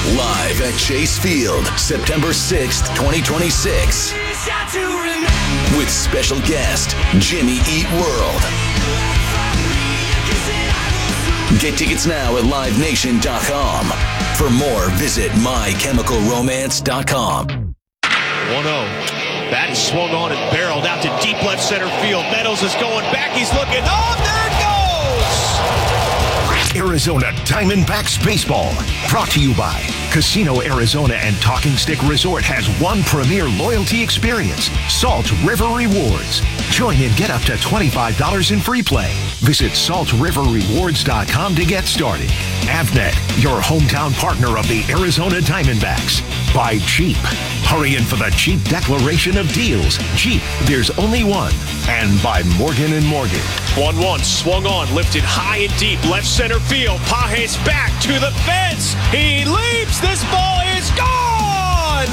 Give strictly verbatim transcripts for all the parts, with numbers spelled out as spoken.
Live at Chase Field, September sixth, twenty twenty-six. With special guest, Jimmy Eat World. Get tickets now at live nation dot com. For more, visit my chemical romance dot com. one oh. Bat is swung on and barreled out to deep left center field. Meadows is going back. He's looking. Oh, there it goes! Arizona Diamondbacks Baseball. Brought to you by Casino Arizona and Talking Stick Resort has one premier loyalty experience, Salt River Rewards. Join and get up to twenty-five dollars in free play. Visit salt river rewards dot com to get started. Avnet, your hometown partner of the Arizona Diamondbacks. By Jeep. Hurry in for the Jeep declaration of deals. Jeep, there's only one. And by Morgan and Morgan. one one, swung on, lifted high and deep, left center field. Pages back to the fence. He leaps. This ball is gone.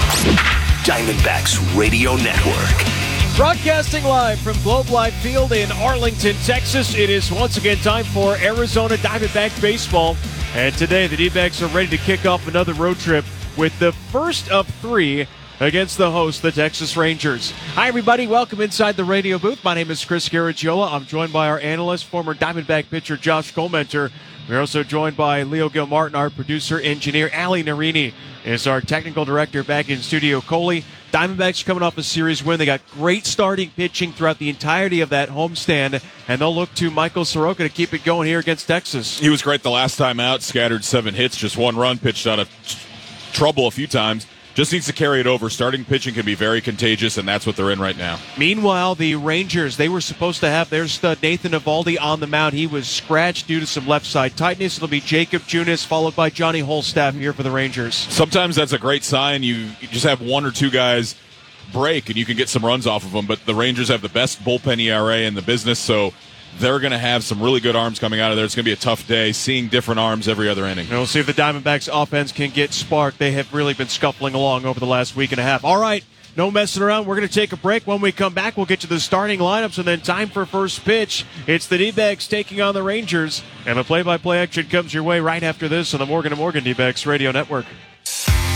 Diamondbacks Radio Network. Broadcasting live from Globe Life Field in Arlington, Texas. It is once again time for Arizona Diamondbacks baseball. And today the D-backs are ready to kick off another road trip with the first of three against the host, the Texas Rangers. Hi, everybody. Welcome inside the radio booth. My name is Chris Garagiola. I'm joined by our analyst, former Diamondback pitcher Josh Gomenter. We're also joined by Leo Gilmartin, our producer, engineer. Ali Narini is our technical director back in studio. Coley, Diamondbacks coming off a series win. They got great starting pitching throughout the entirety of that homestand, and they'll look to Michael Soroka to keep it going here against Texas. He was great the last time out, scattered seven hits, just one run, pitched out of trouble a few times. Just needs to carry it over. Starting pitching can be very contagious, and that's what they're in right now. Meanwhile, the Rangers, they were supposed to have their stud Nathan Eovaldi on the mound. He was scratched due to some left side tightness. It'll be Jacob Junis followed by Johnny Holstaff here for the Rangers. Sometimes that's a great sign. You, you just have one or two guys break, and you can get some runs off of them. But the Rangers have the best bullpen E R A in the business, so they're going to have some really good arms coming out of there. It's going to be a tough day, seeing different arms every other inning. And we'll see if the Diamondbacks offense can get sparked. They have really been scuffling along over the last week and a half. All right, no messing around. We're going to take a break. When we come back, we'll get to the starting lineups, and then time for first pitch. It's the D-backs taking on the Rangers, and the play-by-play action comes your way right after this on the Morgan and Morgan D-backs Radio Network.